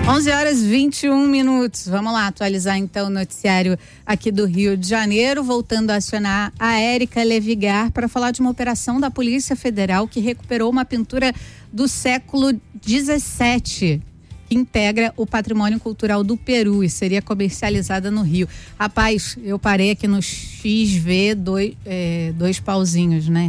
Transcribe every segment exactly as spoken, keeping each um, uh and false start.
onze horas e vinte e um minutos. Vamos lá atualizar então o noticiário aqui do Rio de Janeiro, voltando a acionar a Érica Levigar para falar de uma operação da Polícia Federal que recuperou uma pintura do século dezessete, que integra o patrimônio cultural do Peru e seria comercializada no Rio. Rapaz, eu parei aqui no X V dois, é, dois pauzinhos, né?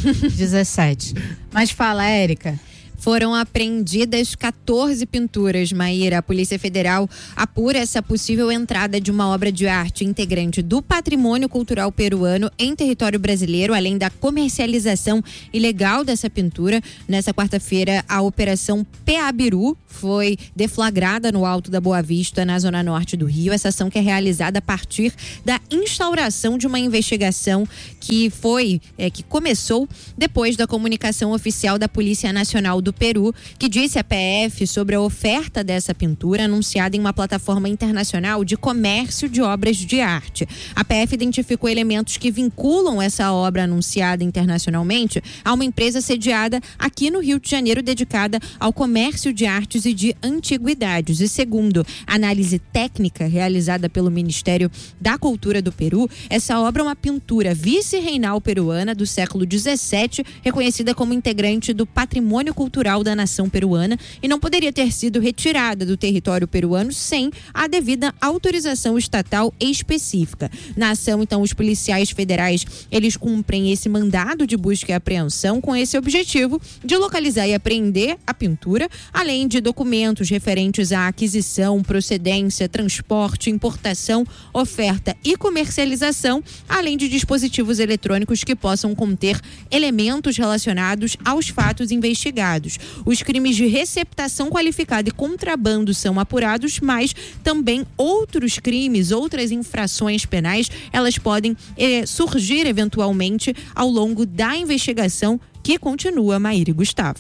dezessete. Mas fala, Érica. Foram apreendidas quatorze pinturas, Maíra. A Polícia Federal apura essa possível entrada de uma obra de arte integrante do patrimônio cultural peruano em território brasileiro, além da comercialização ilegal dessa pintura. Nessa quarta-feira, a Operação Peabiru foi deflagrada no Alto da Boa Vista, na zona norte do Rio. Essa ação que é realizada a partir da instauração de uma investigação que foi, é, que começou depois da comunicação oficial da Polícia Nacional do Peru, que disse à P F sobre a oferta dessa pintura anunciada em uma plataforma internacional de comércio de obras de arte. A P F identificou elementos que vinculam essa obra anunciada internacionalmente a uma empresa sediada aqui no Rio de Janeiro dedicada ao comércio de artes e de antiguidades. E segundo análise técnica realizada pelo Ministério da Cultura do Peru, essa obra é uma pintura vice-reinal peruana do século dezessete, reconhecida como integrante do patrimônio cultural da nação peruana e não poderia ter sido retirada do território peruano sem a devida autorização estatal específica. Na ação, então, os policiais federais, eles cumprem esse mandado de busca e apreensão com esse objetivo de localizar e apreender a pintura, além de documentos referentes à aquisição, procedência, transporte, importação, oferta e comercialização, além de dispositivos eletrônicos que possam conter elementos relacionados aos fatos investigados. Os crimes de receptação qualificada e contrabando são apurados, mas também outros crimes, outras infrações penais, elas podem eh, surgir eventualmente ao longo da investigação que continua, Maíra e Gustavo.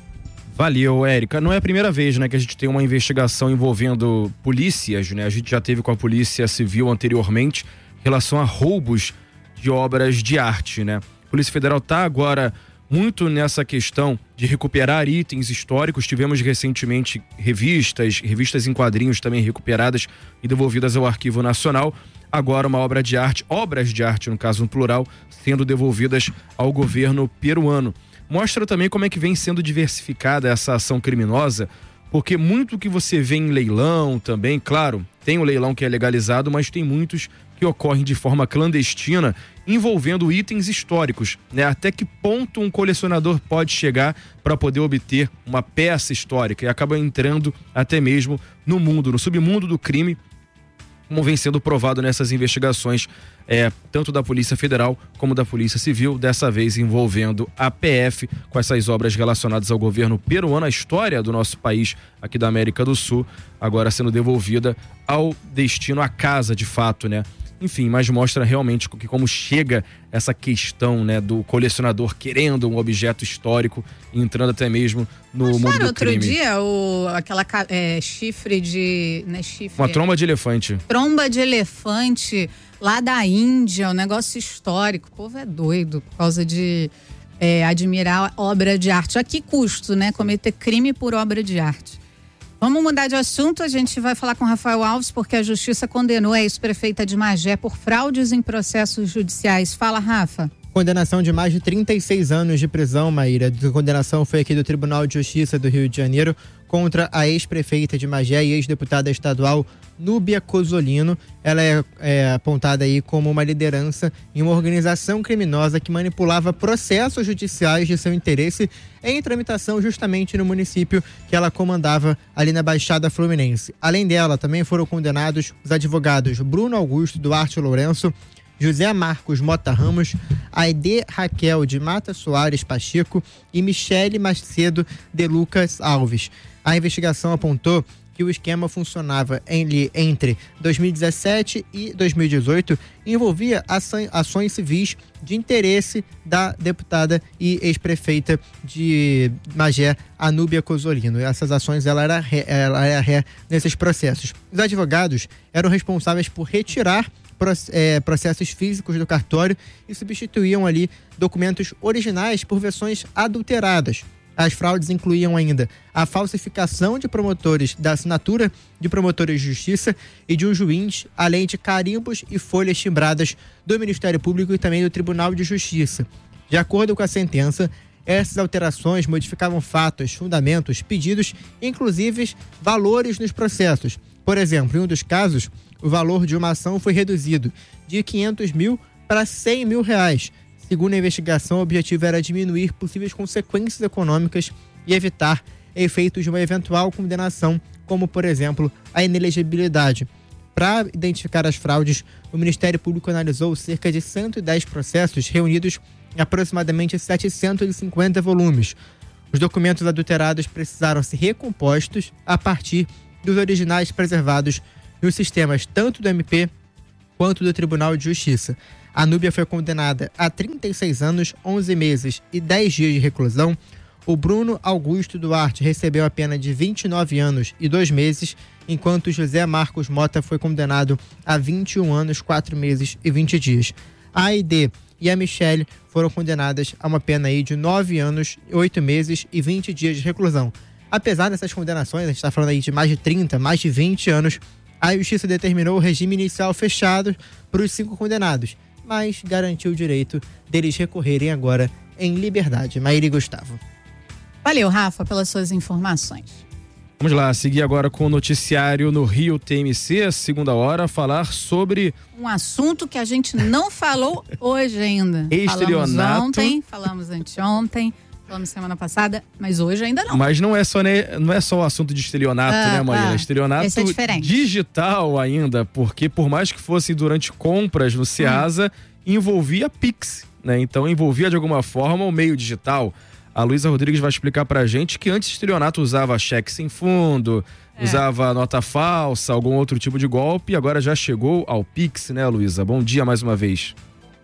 Valeu, Érica. Não é a primeira vez, né, que a gente tem uma investigação envolvendo polícias, né? A gente já teve com a Polícia Civil anteriormente em relação a roubos de obras de arte, né? A Polícia Federal está agora muito nessa questão de recuperar itens históricos. Tivemos recentemente revistas, revistas em quadrinhos também recuperadas e devolvidas ao Arquivo Nacional. Agora uma obra de arte, obras de arte no caso no plural, sendo devolvidas ao governo peruano. Mostra também como é que vem sendo diversificada essa ação criminosa, porque muito que você vê em leilão também, claro, tem o leilão que é legalizado, mas tem muitos que ocorrem de forma clandestina, envolvendo itens históricos, né? Até que ponto um colecionador pode chegar para poder obter uma peça histórica e acaba entrando até mesmo no mundo, no submundo do crime, como vem sendo provado nessas investigações, é, tanto da Polícia Federal como da Polícia Civil, dessa vez envolvendo a P F, com essas obras relacionadas ao governo peruano, a história do nosso país aqui da América do Sul, agora sendo devolvida ao destino, à casa de fato, né? Enfim, mas mostra realmente que como chega essa questão, né, do colecionador querendo um objeto histórico, entrando até mesmo no Mas mundo do outro crime. dia, o, aquela é, chifre de... Né, chifre, Uma tromba de elefante. Tromba de elefante lá da Índia, um negócio histórico. O povo é doido por causa de é, admirar obra de arte. A que custo, né? Cometer crime por obra de arte. Vamos mudar de assunto, a gente vai falar com Rafael Alves, porque a Justiça condenou a ex-prefeita de Magé por fraudes em processos judiciais. Fala, Rafa. Condenação de mais de trinta e seis anos de prisão, Maíra. A condenação foi aqui do Tribunal de Justiça do Rio de Janeiro contra a ex-prefeita de Magé e ex-deputada estadual Núbia Cozzolino. Ela é, é apontada aí como uma liderança em uma organização criminosa que manipulava processos judiciais de seu interesse em tramitação justamente no município que ela comandava ali na Baixada Fluminense. Além dela, também foram condenados os advogados Bruno Augusto Duarte Lourenço, José Marcos Mota Ramos, Aide Raquel de Mata Soares Pacheco e Michele Macedo de Lucas Alves. A investigação apontou que o esquema funcionava entre dois mil e dezessete e dois mil e dezoito e envolvia ações civis de interesse da deputada e ex-prefeita de Magé, Núbia Cozzolino. E essas ações, ela era, ré, ela era ré nesses processos. Os advogados eram responsáveis por retirar processos físicos do cartório e substituíam ali documentos originais por versões adulteradas. As fraudes incluíam ainda a falsificação de promotores da assinatura de promotores de justiça e de um juiz, além de carimbos e folhas timbradas do Ministério Público e também do Tribunal de Justiça. De acordo com a sentença, essas alterações modificavam fatos, fundamentos, pedidos, inclusive valores nos processos. Por exemplo, em um dos casos, o valor de uma ação foi reduzido de quinhentos mil para cem mil reais. Segundo a investigação, o objetivo era diminuir possíveis consequências econômicas e evitar efeitos de uma eventual condenação, como, por exemplo, a inelegibilidade. Para identificar as fraudes, o Ministério Público analisou cerca de cento e dez processos reunidos em aproximadamente setecentos e cinquenta volumes. Os documentos adulterados precisaram ser recompostos a partir dos originais preservados nos sistemas tanto do M P quanto do Tribunal de Justiça. A Núbia foi condenada a trinta e seis anos, onze meses e dez dias de reclusão. O Bruno Augusto Duarte recebeu a pena de vinte e nove anos e dois meses, enquanto José Marcos Mota foi condenado a vinte e um anos, quatro meses e vinte dias. A Aide e a Michele foram condenadas a uma pena aí de nove anos, oito meses e vinte dias de reclusão. Apesar dessas condenações, a gente está falando aí de mais de trinta, mais de vinte anos, a Justiça determinou o regime inicial fechado para os cinco condenados, mas garantiu o direito deles recorrerem agora em liberdade. Maíra e Gustavo. Valeu, Rafa, pelas suas informações. Vamos lá, seguir agora com o noticiário no Rio T M C, segunda hora, falar sobre... Um assunto que a gente não falou hoje ainda. Estelionato. Falamos ontem, falamos anteontem, falamos semana passada, mas hoje ainda não. Mas não é só, né, não é só o assunto de estelionato, ah, né, Maíra? Ah, estelionato esse é diferente. Digital ainda, porque por mais que fosse durante compras no Ceasa, hum. envolvia Pix, né? Então envolvia de alguma forma o meio digital. A Luísa Rodrigues vai explicar pra gente que antes o estelionato usava cheque sem fundo, é. usava nota falsa, algum outro tipo de golpe, e agora já chegou ao Pix, né, Luísa? Bom dia mais uma vez.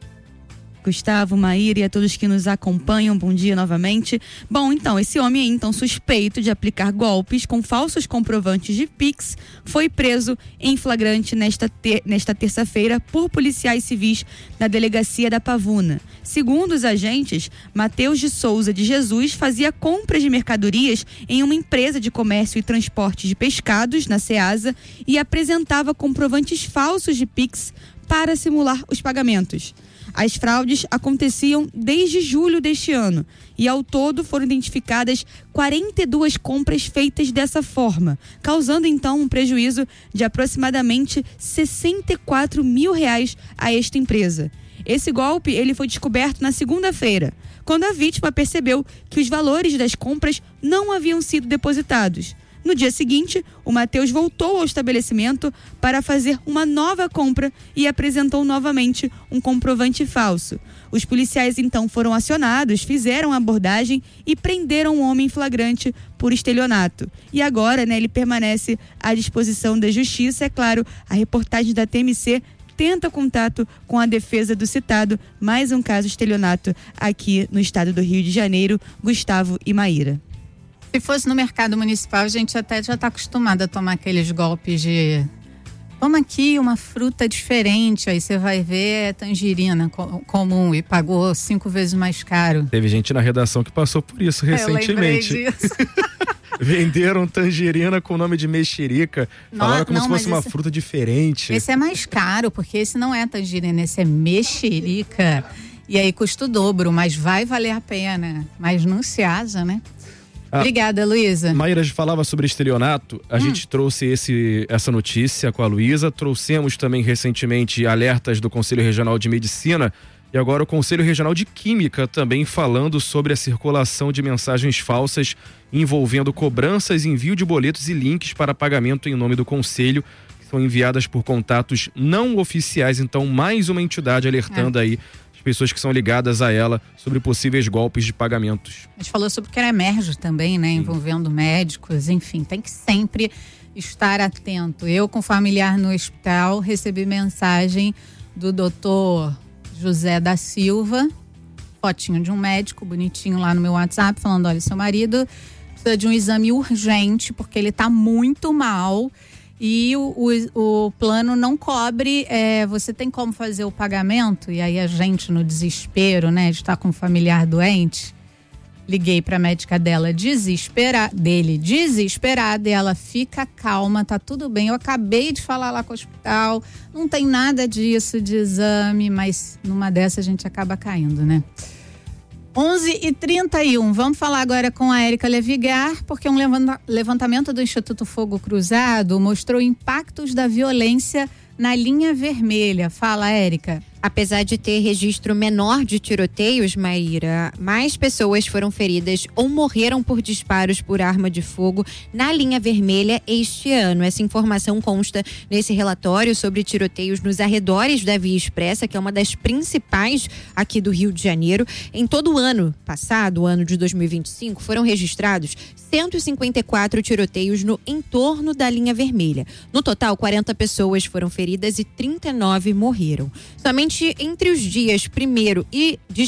Gustavo, Maíra e a todos que nos acompanham, bom dia novamente. Bom, então, esse homem aí, então, suspeito de aplicar golpes com falsos comprovantes de Pix, foi preso em flagrante nesta, ter- nesta terça-feira por policiais civis na delegacia da Pavuna. Segundo os agentes, Matheus de Souza de Jesus fazia compras de mercadorias em uma empresa de comércio e transporte de pescados, na Ceasa, e apresentava comprovantes falsos de Pix para simular os pagamentos. As fraudes aconteciam desde julho deste ano e ao todo foram identificadas quarenta e duas compras feitas dessa forma, causando então um prejuízo de aproximadamente sessenta e quatro mil reais a esta empresa. Esse golpe ele foi descoberto na segunda-feira, quando a vítima percebeu que os valores das compras não haviam sido depositados. No dia seguinte, o Matheus voltou ao estabelecimento para fazer uma nova compra e apresentou novamente um comprovante falso. Os policiais então foram acionados, fizeram a abordagem e prenderam o homem em flagrante por estelionato. E agora, né, ele permanece à disposição da justiça. É claro, a reportagem da T M C tenta contato com a defesa do citado. Mais um caso de estelionato aqui no estado do Rio de Janeiro. Gustavo e Maíra. Se fosse no mercado municipal, a gente até já está acostumado a tomar aqueles golpes de toma aqui uma fruta diferente, aí você vai ver é tangerina co- comum e pagou cinco vezes mais caro. Teve gente na redação que passou por isso recentemente. Eu lembrei disso. Venderam tangerina com o nome de mexerica. Não, falaram como não, se fosse uma esse, fruta diferente. Esse é mais caro, porque esse não é tangerina, esse é mexerica. E aí custa o dobro, mas vai valer a pena. Mas não se asa, né? Ah, obrigada, Luísa. Maíra falava sobre estelionato, a hum. gente trouxe esse, essa notícia com a Luísa, trouxemos também recentemente alertas do Conselho Regional de Medicina e agora o Conselho Regional de Química também falando sobre a circulação de mensagens falsas envolvendo cobranças, envio de boletos e links para pagamento em nome do Conselho, que são enviadas por contatos não oficiais. Então, mais uma entidade alertando é. aí pessoas que são ligadas a ela sobre possíveis golpes de pagamentos. A gente falou sobre o cremerge também, né? Envolvendo médicos, enfim, tem que sempre estar atento. Eu, com familiar no hospital, recebi mensagem do doutor José da Silva, fotinho de um médico bonitinho lá no meu WhatsApp, falando, olha, seu marido precisa de um exame urgente, porque ele tá muito mal e o, o, o plano não cobre, é, você tem como fazer o pagamento? E aí a gente no desespero, né, de estar com um familiar doente, Liguei para a médica dela desesperada, dele desesperada, e ela fica calma, tá tudo bem. Eu acabei de falar lá com o hospital, não tem nada disso de exame, mas numa dessa a gente acaba caindo, né? onze e trinta e um, vamos falar agora com a Érica Levigar, porque um levantamento do Instituto Fogo Cruzado mostrou impactos da violência na linha vermelha. Fala, Érica. Apesar de ter registro menor de tiroteios, Maíra, mais pessoas foram feridas ou morreram por disparos por arma de fogo na linha vermelha este ano. Essa informação consta nesse relatório sobre tiroteios nos arredores da Via Expressa, que é uma das principais aqui do Rio de Janeiro. Em todo o ano passado, o ano de dois mil e vinte e cinco, foram registrados cento e cinquenta e quatro tiroteios no entorno da linha vermelha. No total, quarenta pessoas foram feridas e trinta e nove morreram. Somente entre os dias primeiro e de